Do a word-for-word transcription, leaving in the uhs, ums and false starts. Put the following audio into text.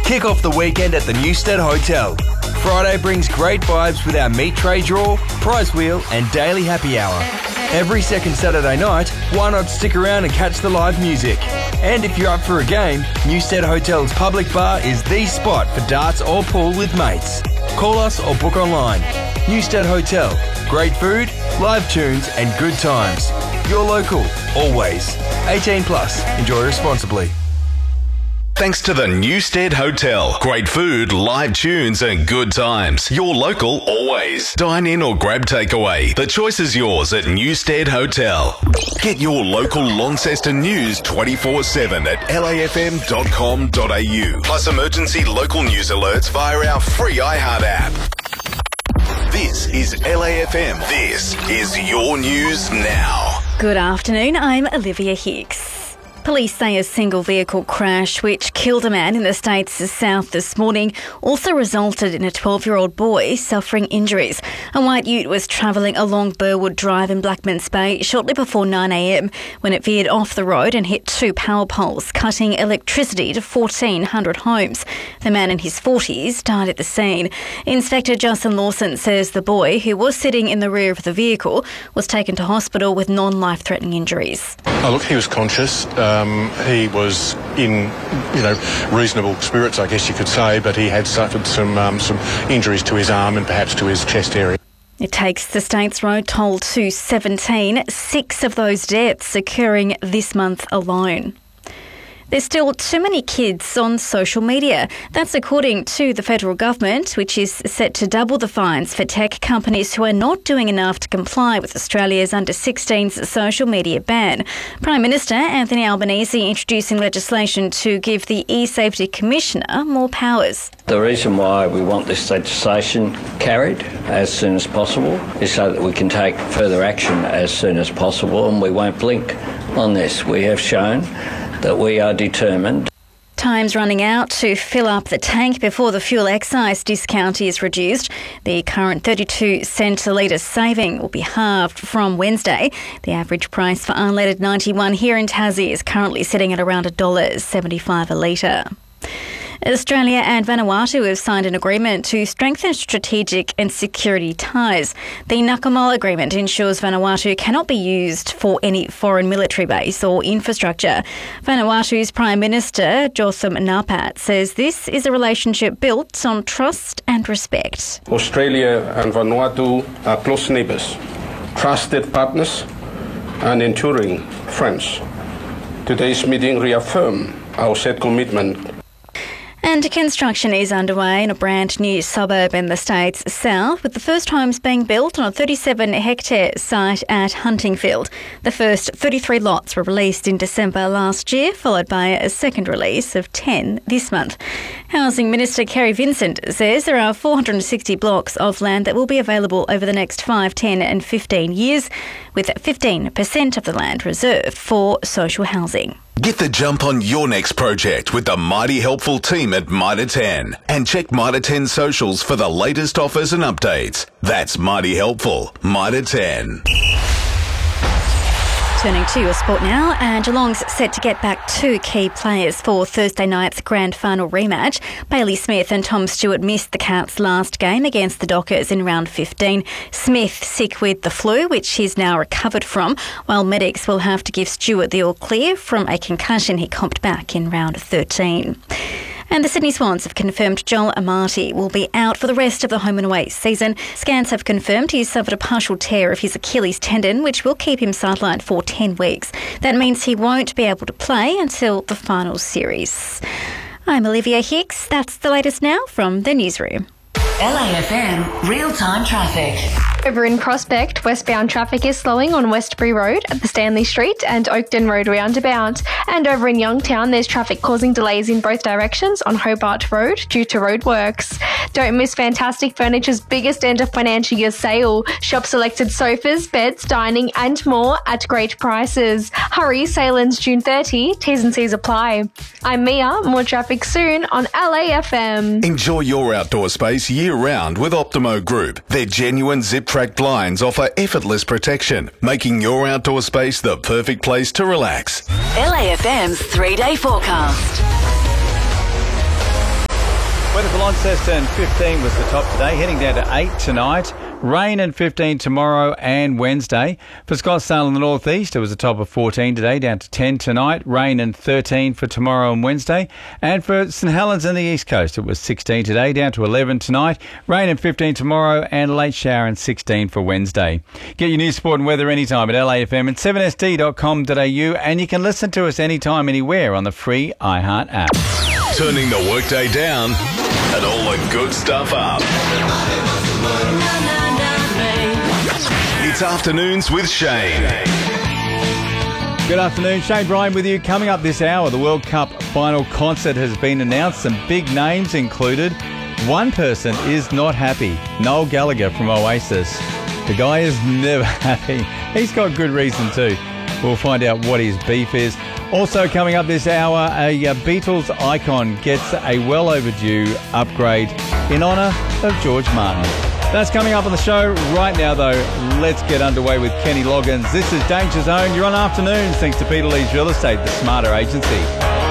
Kick off the weekend at the Newstead Hotel. Friday brings great vibes with our meat tray draw, prize wheel and daily happy hour. Every second Saturday night, why not stick around and catch the live music? And if you're up for a game, Newstead Hotel's public bar is the spot for darts or pool with mates. Call us or book online. Newstead Hotel. Great food, live tunes and good times. You're local, always. eighteen plus. Enjoy responsibly. Thanks to the Newstead Hotel. Great food, live tunes and good times. You're local always. Dine in or grab takeaway. The choice is yours at Newstead Hotel. Get your local Launceston news twenty-four seven at L A F M dot com dot A U. Plus emergency local news alerts via our free iHeart app. This is L A F M. This is your news now. Good afternoon, I'm Olivia Hicks. Police say a single vehicle crash which killed a man in the state's south this morning also resulted in a twelve-year-old boy suffering injuries. A white ute was travelling along Burwood Drive in Blackmans Bay shortly before nine a m when it veered off the road and hit two power poles, cutting electricity to fourteen hundred homes. The man in his forties died at the scene. Inspector Justin Lawson says the boy, who was sitting in the rear of the vehicle, was taken to hospital with non-life-threatening injuries. Oh, look, he was conscious. Um, he was in, you know, reasonable spirits, I guess you could say, but he had suffered some um, some injuries to his arm and perhaps to his chest area. It takes the state's road toll to seventeen, six of those deaths occurring this month alone. There's still too many kids on social media. That's according to the federal government, which is set to double the fines for tech companies who are not doing enough to comply with Australia's under sixteens social media ban. Prime Minister Anthony Albanese introducing legislation to give the eSafety Commissioner more powers. The reason why we want this legislation carried as soon as possible is so that we can take further action as soon as possible, and we won't blink on this. We have shown that we are determined. Time's running out to fill up the tank before the fuel excise discount is reduced. The current thirty-two cent a litre saving will be halved from Wednesday. The average price for unleaded ninety-one here in Tassie is currently sitting at around one dollar seventy-five a litre. Australia and Vanuatu have signed an agreement to strengthen strategic and security ties. The Nakamal Agreement ensures Vanuatu cannot be used for any foreign military base or infrastructure. Vanuatu's Prime Minister, Jotham Napat, says this is a relationship built on trust and respect. Australia and Vanuatu are close neighbours, trusted partners and enduring friends. Today's meeting reaffirms our shared commitment. And construction is underway in a brand new suburb in the state's south, with the first homes being built on a thirty-seven hectare site at Huntingfield. The first thirty-three lots were released in December last year, followed by a second release of ten this month. Housing Minister Kerry Vincent says there are four hundred sixty blocks of land that will be available over the next five, ten and fifteen years, with fifteen percent of the land reserved for social housing. Get the jump on your next project with the mighty helpful team at Mitre ten. And check Mitre ten socials for the latest offers and updates. That's mighty helpful. Mitre ten. Turning to your sport now, and Geelong's set to get back two key players for Thursday night's grand final rematch. Bailey Smith and Tom Stewart missed the Cats' last game against the Dockers in round fifteen. Smith sick with the flu, which he's now recovered from, while medics will have to give Stewart the all clear from a concussion he comped back in round thirteen. And the Sydney Swans have confirmed Joel Amati will be out for the rest of the home and away season. Scans have confirmed he suffered a partial tear of his Achilles tendon, which will keep him sidelined for ten weeks. That means he won't be able to play until the final series. I'm Olivia Hicks. That's the latest now from the newsroom. L A F M real-time traffic. Over in Prospect, westbound traffic is slowing on Westbury Road at the Stanley Street and Oakden Road roundabout. And over in Youngtown, there's traffic causing delays in both directions on Hobart Road due to roadworks. Don't miss Fantastic Furniture's biggest end of financial year sale. Shop selected sofas, beds, dining and more at great prices. Hurry, sale ends June thirtieth. T's and C's apply. I'm Mia. More traffic soon on L A F M. Enjoy your outdoor space year-round with Optimo Group. Their genuine zip-track blinds offer effortless protection, making your outdoor space the perfect place to relax. L A F M's three-day forecast. Weather for Launceston, fifteen was the top today, heading down to eight tonight. Rain and fifteen tomorrow and Wednesday. For Scottsdale in the northeast, it was a top of fourteen today, down to ten tonight. Rain and thirteen for tomorrow and Wednesday. And for St Helens in the east coast, it was sixteen today, down to eleven tonight. Rain and fifteen tomorrow and late shower and sixteen for Wednesday. Get your news, sport and weather anytime at L A F M and seven S D dot com dot a u, and you can listen to us anytime, anywhere on the free iHeart app. Turning the workday down and all the good stuff up. It's Afternoons with Shane. Good afternoon, Shane Bryan with you. Coming up this hour, the World Cup final concert has been announced. Some big names included. One person is not happy, Noel Gallagher from Oasis. The guy is never happy. He's got good reason too. We'll find out what his beef is. Also coming up this hour, a Beatles icon gets a well overdue upgrade in honour of George Martin. That's coming up on the show. Right now, though, let's get underway with Kenny Loggins. This is Danger Zone. You're on Afternoons, thanks to Peter Lee's Real Estate, the smarter agency.